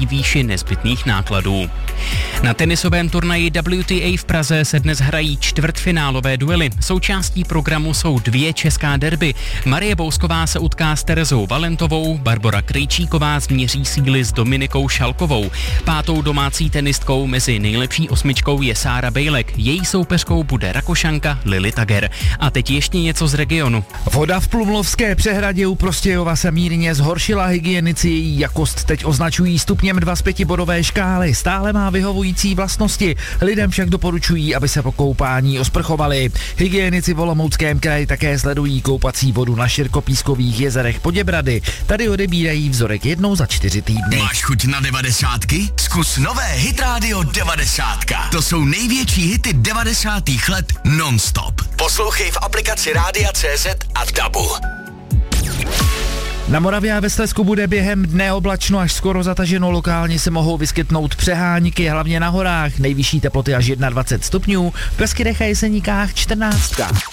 vyšší výši nezbytných nákladů. Na tenisovém turnaji WTA v Praze se dnes hrají čtvrtfinálové duely. Součástí programu jsou 2 česká derby. Marie Bousková se utká s Terezou Valentovou, Barbora Krejčíková změří síly s Dominikou Šalkovou. 5. domácí tenistkou mezi nejlepší 8 je Sára Bejlek. Její soupeřkou bude Rakošanka Lily Tager. A teď ještě něco z regionu. Voda v Plumlovské přehradě u Prostějova se mírně zhoršila, hygienici její jakost teď označují stupněm 2 z 5bodové škály. Stále má vyhovující vlastnosti. Lidem však doporučují, aby se po koupání osprchovali. Hygienici v Olomouckém kraji také sledují koupací vodu na širkopískových jezerech Poděbrady. Tady odebírají vzorek jednou za 4 týdny. Máš chuť na 90? Zkus nové Hit Radio 90. To jsou největší hity 90. let non-stop. Poslouchej v aplikaci Rádia.cz a v DABu. Na Moravě a ve Slezsku bude během dne oblačno až skoro zataženo, lokálně se mohou vyskytnout přehánky, hlavně na horách, nejvyšší teploty až 21 stupňů, v Beskydech a Jeseníkách 14.